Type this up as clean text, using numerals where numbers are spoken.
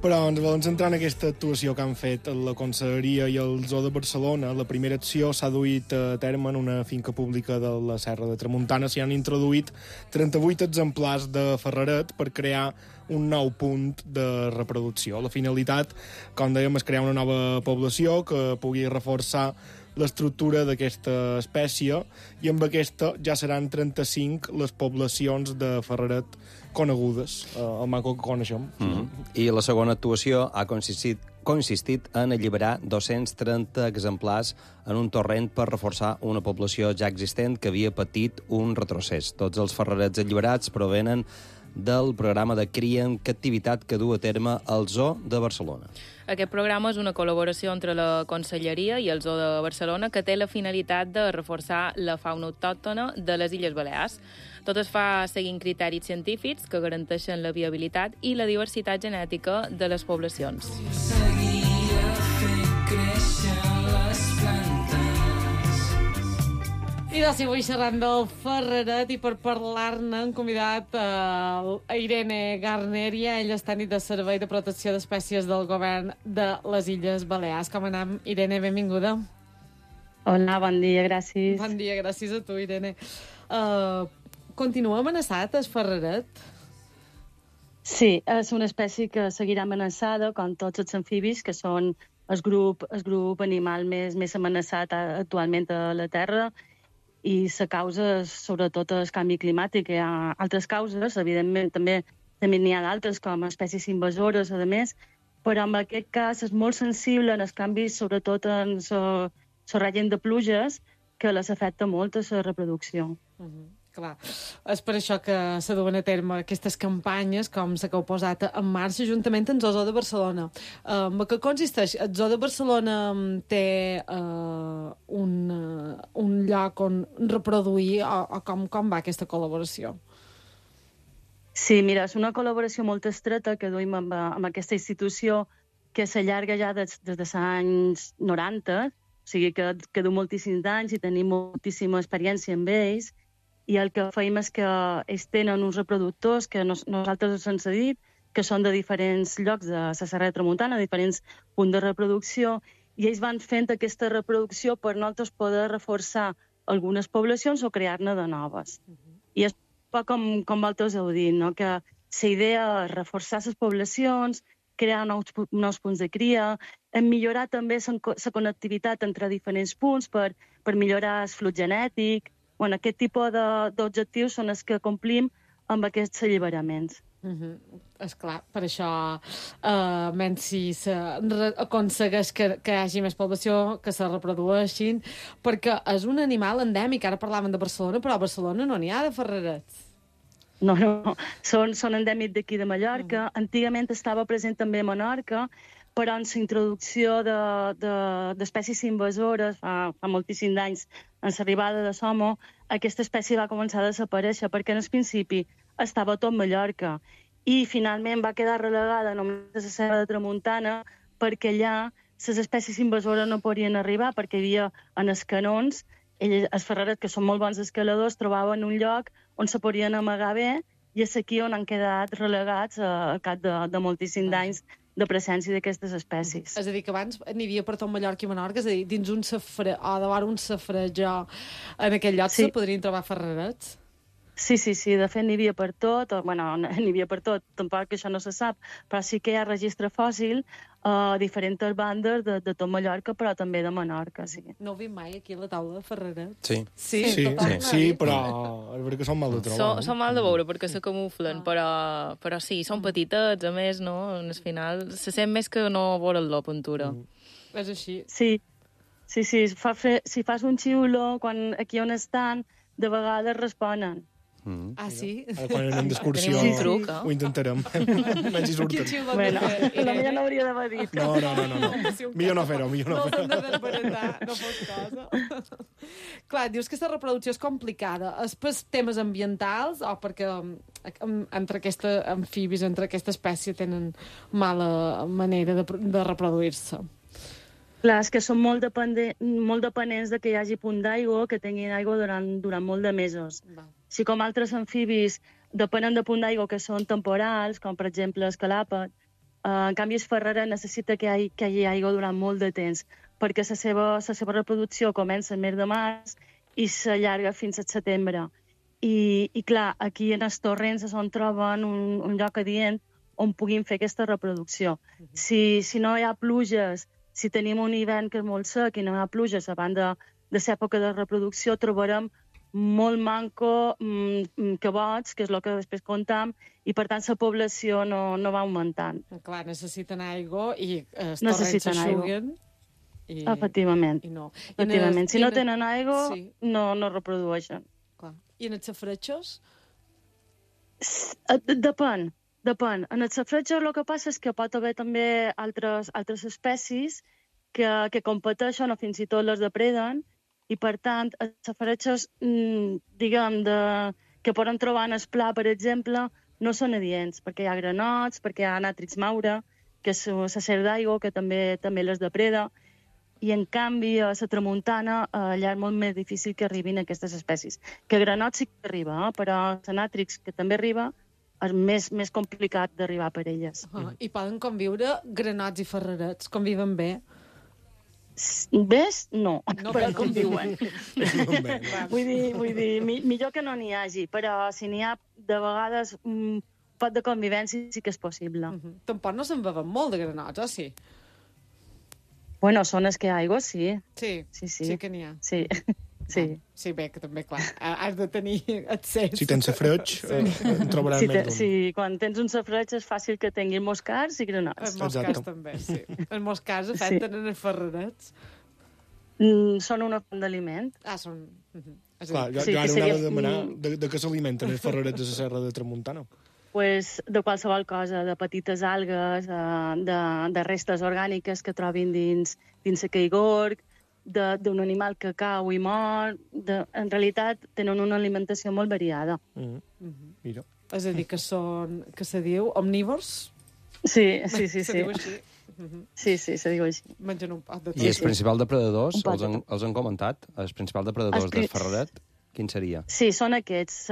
Però ens volem centrar en aquesta actuació que han fet la Conselleria i el Zoo de Barcelona. La primera acció s'ha duit a terme en una finca pública de la Serra de Tramuntana. S'hi han introduït 38 exemplars de ferreret per crear un nou punt de reproducció. La finalitat, com dèiem, és crear una nova població que pugui reforçar l'estructura d'aquesta espècie, i amb aquesta ja seran 35 les poblacions de ferreret conegudes, el manco que coneixem. I la segona actuació ha consistit en alliberar 230 exemplars en un torrent per reforçar una població ja existent que havia patit un retrocés. Tots els ferrerets alliberats provenen del programa de cria en captivitat que du a terme el Zoo de Barcelona. Aquest programa és una col·laboració entre la Conselleria i el Zoo de Barcelona que té la finalitat de reforçar la fauna autòctona de les Illes Balears. Tot es fa seguint criteris científics que garanteixen la viabilitat i la diversitat genètica de les poblacions. Seguia fent créixer les plantes. I doncs avui xerrant del ferreret, i per parlar-ne hem convidat a Irene Garneria. Ella és tècnic de Servei de Protecció d'Espècies del Govern de les Illes Balears. Com anem, Irene? Benvinguda. Hola, bon dia, gràcies. Bon dia, gràcies a tu, Irene. Continua amenaçat el ferreret? Sí, és una espècie que seguirà amenaçada, com tots els amfibis, que són el grup animal més amenaçat actualment a la Terra, i la causa és sobretot el canvi climàtic. Hi ha altres causes, evidentment també n'hi ha d'altres, com espècies invasores, a més, però en aquest cas és molt sensible en els canvis, sobretot en la ratlla de pluges, que les afecta molt a la reproducció. Clar, és per això que se duen a terme aquestes campanyes, com la que heu posat en marxa, juntament amb el Zoo de Barcelona. En què consisteix? El Zoo de Barcelona té un lloc on reproduir, o com va aquesta col·laboració? Sí, mira, és una col·laboració molt estreta que duim amb aquesta institució que s'allarga ja des dels anys 90, o sigui que du moltíssims anys i tenim moltíssima experiència amb ells. I el que feim és que ells tenen uns reproductors que nosaltres us hem cedit, que són de diferents llocs de la Serra de Tramuntana, diferents punts de reproducció, i ells van fent aquesta reproducció per nosaltres poder reforçar algunes poblacions o crear-ne de noves. I és un poc com vosaltres heu dit, no? Que la idea és reforçar les poblacions, crear nous punts de cria, millorar també la connectivitat entre diferents punts per millorar el flux genètic. Bueno, aquest tipus d'objectius són els que complim amb aquests alliberaments. Esclar, per això, menys si aconsegueix que hi hagi més població, que se reprodueixin, perquè és un animal endèmic. Ara parlàvem de Barcelona, però a Barcelona no n'hi ha de ferrerets. No, són endèmics d'aquí de Mallorca. Antigament estava present també a Menorca, però en la introducció d'espècies invasores fa moltíssims anys, en l'arribada de l'Homo, aquesta espècie va començar a desaparèixer perquè en el principi estava tot Mallorca i finalment va quedar relegada només a la Serra de Tramuntana perquè allà les espècies invasores no podien arribar perquè hi havia en els canons, els ferrerets, que són molt bons escaladors, trobaven un lloc on se podien amagar bé i és aquí on han quedat relegats al cap de moltíssims anys de presència d'aquestes espècies. És a dir, que abans n'hi havia per tot Mallorca i Menorca, és a dir, dins un safrà, o davant un safrajó, en aquell lloc se podrien trobar ferrerets? Sí, de fet n'hi havia per tot, n'hi havia per tot, tampoc això no se sap, però sí que hi ha registre fòssil a diferents bandes de tot Mallorca, però també de Menorca, sí. No ho vist mai aquí a la taula de ferrerets? Sí, però és veritat que són mal de trobar. Són mal de veure perquè se camuflen, però sí, són petitets, a més, no? Al final se sent més que no veure'l la pintura. És així. Sí, si fas un xiulo aquí on estan, de vegades responen. Ah, sí? Quan anem d'excursió ho intentarem. Menys hi surten. Bueno, potser no hauria d'haver dit. No. Millor no fer-ho, No s'han de desbaratar, no fos cosa. Clar, dius que aquesta reproducció és complicada. És per temes ambientals o perquè entre aquests amfibis, entre aquesta espècie, tenen mala manera de reproduir-se? Clar, és que són molt dependents de que hi hagi punt d'aigua, que tinguin aigua durant molt de mesos. Així com altres amfibis depenen de punt d'aigua que són temporals, com per exemple el calàpet, En canvi, el ferreret necessita que hi hagi aigua durant molt de temps, perquè la seva reproducció comença el mes de març i s'allarga fins al setembre. I clar, aquí en els torrents és on troben un lloc adient on puguin fer aquesta reproducció. Si no hi ha pluges, si tenim un hivern que és molt sec i no hi ha pluges abans de l'època de reproducció, trobarem molt manco cabots, que és el que després comptam, i per tant la població no va augmentant. Clar, necessiten aigua i els torrents s'aixuguen. Efectivament. Efectivament. Si no tenen aigua, no reprodueixen. I en els safratges? Depèn. En els safratges el que passa és que pot haver també altres espècies que competeixen o fins i tot les depreden, i per tant els safratges, diguem, que poden trobar en el pla, per exemple, no són adients, perquè hi ha granots, perquè hi ha nàtrix maure, que és la serp d'aigua, que també les depreda, i en canvi a la tramuntana allà és molt més difícil que arribin aquestes espècies. Que granots sí que arriba, però la nàtrix, que també arriba, és més complicat d'arribar per elles. I poden conviure granots i ferrerets? Conviven bé? Ves? No, però conviuen. Vull dir, millor que no n'hi hagi, però si n'hi ha, de vegades, pot de convivència sí que és possible. Tampoc no se'n beuen molt de granots, o sí? Bueno, són els que hi ha aigua, sí. Sí que n'hi ha. Sí, bé, que també, clar, has de tenir accés. Si tens safreig, en trobaràs més d'un. Sí, quan tens un safreig és fàcil que tinguin moscars i granots. Els moscars també, sí. Els moscars afecten en els ferrerets. Són una font d'aliment. Són... Clar, jo ara anava a demanar de què s'alimenten els ferrerets de la Serra de Tramuntana. Pues de qualsevol cosa, de petites algues, de restes orgàniques que trobin dins el caigorg, d'un animal que cau i mor. En realitat tenen una alimentació molt variada. Mira. És a dir, que se diu omnívors? Sí. Se diu així. Sí, se diu així. Mengen un pot de tot. I el principal depredadors, els han comentat? Els principals depredadors del ferreret, quin seria? Sí, són aquests.